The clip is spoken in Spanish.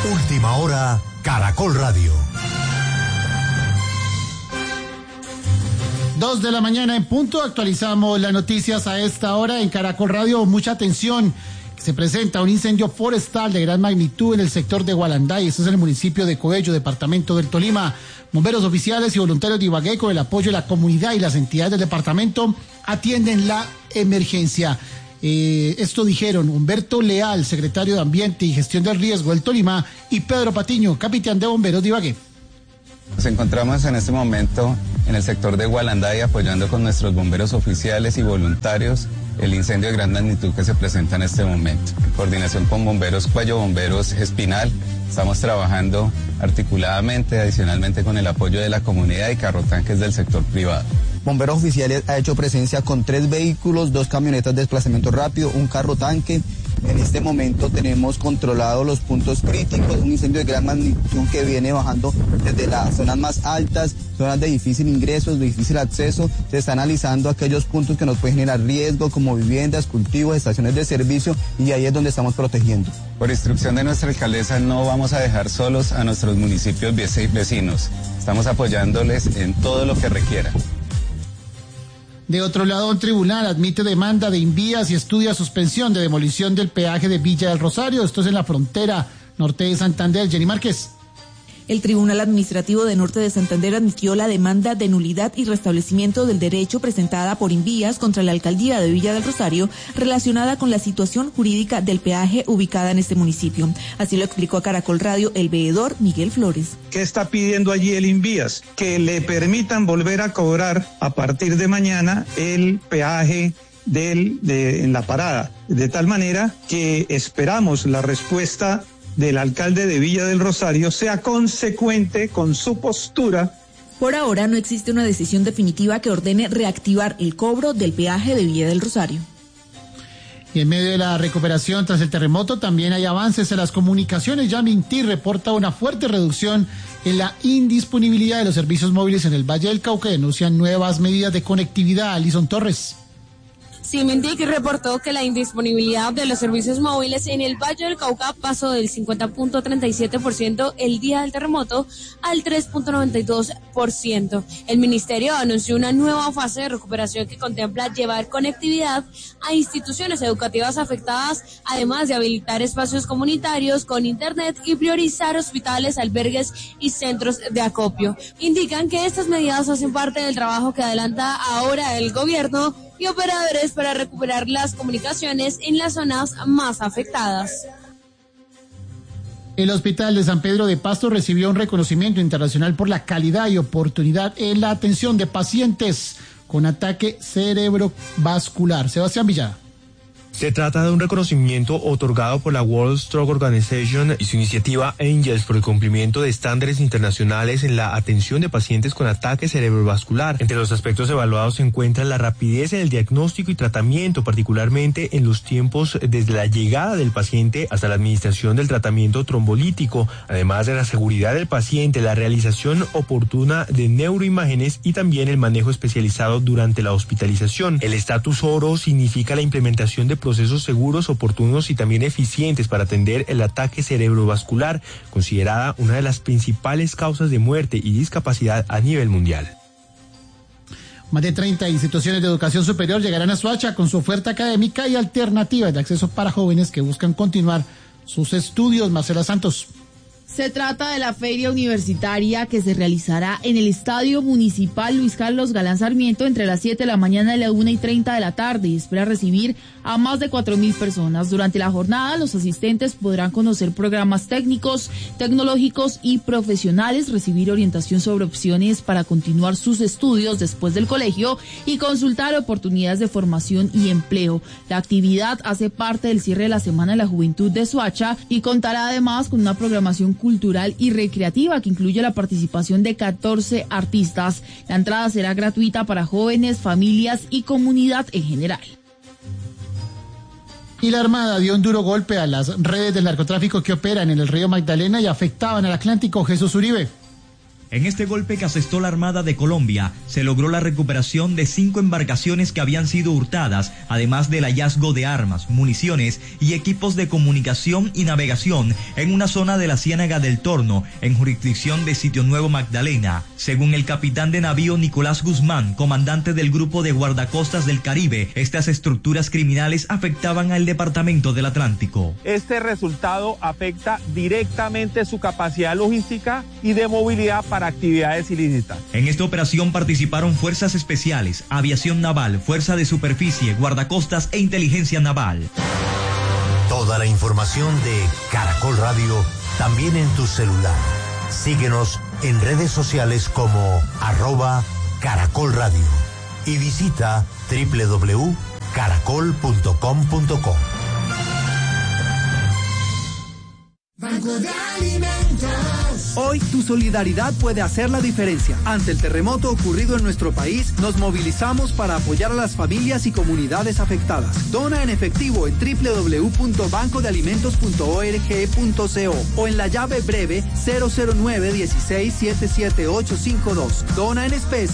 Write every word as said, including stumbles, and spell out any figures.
Última hora, Caracol Radio. Dos de la mañana en punto, actualizamos las noticias a esta hora en Caracol Radio. Mucha atención, se presenta un incendio forestal de gran magnitud en el sector de Gualanday, esto es en el municipio de Coello, departamento del Tolima. Bomberos oficiales y voluntarios de Ibagué, con el apoyo de la comunidad y las entidades del departamento, atienden la emergencia. Eh, esto dijeron Humberto Leal, secretario de Ambiente y Gestión del Riesgo del Tolima, y Pedro Patiño, capitán de bomberos de Ibagué. Nos encontramos en este momento en el sector de Gualanday apoyando con nuestros bomberos oficiales y voluntarios el incendio de gran magnitud que se presenta en este momento. En coordinación con Bomberos Cuello, Bomberos Espinal, estamos trabajando articuladamente, adicionalmente con el apoyo de la comunidad y carrotanques del sector privado. Bomberos Oficiales ha hecho presencia con tres vehículos, dos camionetas de desplazamiento rápido, un carro tanque. En este momento tenemos controlados los puntos críticos, un incendio de gran magnitud que viene bajando desde las zonas más altas, zonas de difícil ingreso, de difícil acceso. Se está analizando aquellos puntos que nos pueden generar riesgo, como viviendas, cultivos, estaciones de servicio, y ahí es donde estamos protegiendo. Por instrucción de nuestra alcaldesa, no vamos a dejar solos a nuestros municipios vecinos. Estamos apoyándoles en todo lo que requieran. De otro lado, un tribunal admite demanda de Invías y estudia suspensión de demolición del peaje de Villa del Rosario. Esto es en la frontera norte de Santander. Jenny Márquez. El Tribunal Administrativo de Norte de Santander admitió la demanda de nulidad y restablecimiento del derecho presentada por Invías contra la alcaldía de Villa del Rosario relacionada con la situación jurídica del peaje ubicada en este municipio. Así lo explicó a Caracol Radio el veedor Miguel Flores. ¿Qué está pidiendo allí el Invías? Que le permitan volver a cobrar a partir de mañana el peaje del, de, en la parada, de tal manera que esperamos la respuesta del alcalde de Villa del Rosario sea consecuente con su postura. Por ahora no existe una decisión definitiva que ordene reactivar el cobro del peaje de Villa del Rosario. Y en medio de la recuperación tras el terremoto también hay avances en las comunicaciones. Ya Mintir reporta una fuerte reducción en la indisponibilidad de los servicios móviles en el Valle del Cauca y denuncian nuevas medidas de conectividad. Alison Torres. Cimentic reportó que la indisponibilidad de los servicios móviles en el Valle del Cauca pasó del cincuenta punto treinta y siete por ciento el día del terremoto al tres punto noventa y dos por ciento. El ministerio anunció una nueva fase de recuperación que contempla llevar conectividad a instituciones educativas afectadas, además de habilitar espacios comunitarios con internet y priorizar hospitales, albergues y centros de acopio. Indican que estas medidas hacen parte del trabajo que adelanta ahora el gobierno y operadores para recuperar las comunicaciones en las zonas más afectadas. El Hospital de San Pedro de Pasto recibió un reconocimiento internacional por la calidad y oportunidad en la atención de pacientes con ataque cerebrovascular. Sebastián Villada. Se trata de un reconocimiento otorgado por la World Stroke Organization y su iniciativa Angels por el cumplimiento de estándares internacionales en la atención de pacientes con ataque cerebrovascular. Entre los aspectos evaluados se encuentra la rapidez en el diagnóstico y tratamiento, particularmente en los tiempos desde la llegada del paciente hasta la administración del tratamiento trombolítico, además de la seguridad del paciente, la realización oportuna de neuroimágenes y también el manejo especializado durante la hospitalización. El estatus oro significa la implementación de procesos seguros, oportunos y también eficientes para atender el ataque cerebrovascular, considerada una de las principales causas de muerte y discapacidad a nivel mundial. Más de treinta instituciones de educación superior llegarán a Soacha con su oferta académica y alternativas de acceso para jóvenes que buscan continuar sus estudios. Marcela Santos. Se trata de la feria universitaria que se realizará en el Estadio Municipal Luis Carlos Galán Sarmiento entre las siete de la mañana y la una y treinta de la tarde y espera recibir a más de cuatro mil personas. Durante la jornada, los asistentes podrán conocer programas técnicos, tecnológicos y profesionales, recibir orientación sobre opciones para continuar sus estudios después del colegio y consultar oportunidades de formación y empleo. La actividad hace parte del cierre de la Semana de la Juventud de Soacha y contará además con una programación cultural y recreativa que incluye la participación de catorce artistas. La entrada será gratuita para jóvenes, familias y comunidad en general. Y la Armada dio un duro golpe a las redes del narcotráfico que operan en el río Magdalena y afectaban al Atlántico. Jesús Uribe. En este golpe que asestó la Armada de Colombia, se logró la recuperación de cinco embarcaciones que habían sido hurtadas, además del hallazgo de armas, municiones y equipos de comunicación y navegación en una zona de la Ciénaga del Torno, en jurisdicción de Sitio Nuevo Magdalena. Según el capitán de navío Nicolás Guzmán, comandante del Grupo de Guardacostas del Caribe, estas estructuras criminales afectaban al Departamento del Atlántico. Este resultado afecta directamente su capacidad logística y de movilidad para actividades ilícitas. En esta operación participaron fuerzas especiales, aviación naval, fuerza de superficie, guardacostas e inteligencia naval. Toda la información de Caracol Radio también en tu celular. Síguenos en redes sociales como arroba Caracol Radio y visita doble u doble u doble u punto caracol punto com punto co. Banco de Alimentos. Hoy tu solidaridad puede hacer la diferencia. Ante el terremoto ocurrido en nuestro país, nos movilizamos para apoyar a las familias y comunidades afectadas. Dona en efectivo en doble u doble u doble u punto banco de alimentos punto org punto co o en la llave breve cero cero nueve uno seis siete siete ocho cinco dos. Dona en especie